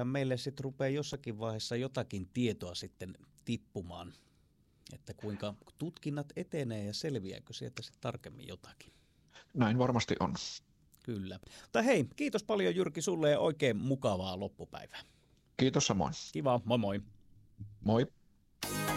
kyllähän meille sitten rupeaa jossakin vaiheessa jotakin tietoa sitten tippumaan, että kuinka tutkinnat etenee ja selviääkö sieltä sitten tarkemmin jotakin. Näin varmasti on. Kyllä. Mutta hei, kiitos paljon Jyrki sulle ja oikein mukavaa loppupäivää. Kiitos samoin. Kiva, moi moi. Moi.